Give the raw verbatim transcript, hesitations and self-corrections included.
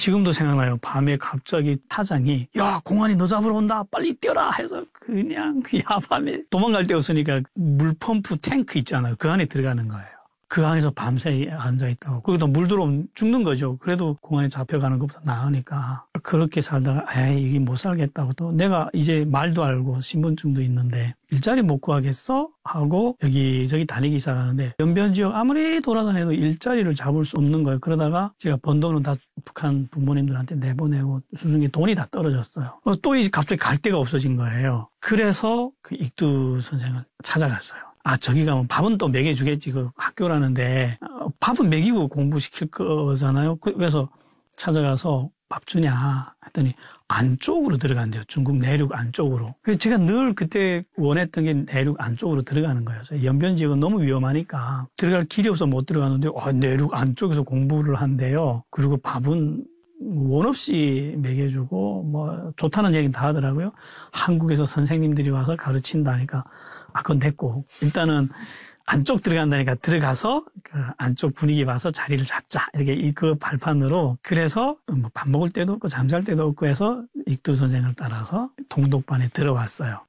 지금도 생각나요. 밤에 갑자기 타장이 야 공안이 너 잡으러 온다 빨리 뛰어라 해서 그냥 그 야밤에 도망갈 데 없으니까 물펌프 탱크 있잖아요. 그 안에 들어가는 거예요. 그 안에서 밤새 앉아있다고. 거기다 물 들어오면 죽는 거죠. 그래도 공안에 잡혀가는 것보다 나으니까. 그렇게 살다가 에이 이게 못 살겠다고 또 내가 이제 말도 알고 신분증도 있는데 일자리 못 구하겠어? 하고 여기저기 다니기 시작하는데 연변 지역 아무리 돌아다녀도 일자리를 잡을 수 없는 거예요. 그러다가 제가 번 돈은 다 북한 부모님들한테 내보내고 수중에 돈이 다 떨어졌어요. 또 이제 갑자기 갈 데가 없어진 거예요. 그래서 그 익두 선생을 찾아갔어요. 아, 저기 가면 밥은 또 먹여주겠지. 그 학교라는데, 어, 밥은 먹이고 공부시킬 거잖아요. 그래서 찾아가서 밥 주냐 했더니 안쪽으로 들어간대요. 중국 내륙 안쪽으로. 그래서 제가 늘 그때 원했던 게 내륙 안쪽으로 들어가는 거였어요. 연변 지역은 너무 위험하니까 들어갈 길이 없어 못 들어가는데, 어, 내륙 안쪽에서 공부를 한대요. 그리고 밥은 원 없이 먹여주고, 뭐, 좋다는 얘기는 다 하더라고요. 한국에서 선생님들이 와서 가르친다니까. 아, 그건 됐고. 일단은 안쪽 들어간다니까 들어가서 그 안쪽 분위기 봐서 자리를 잡자. 이렇게 그 발판으로. 그래서 뭐 밥 먹을 때도 없고 잠잘 때도 없고 해서 익두 선생을 따라서 동독반에 들어왔어요.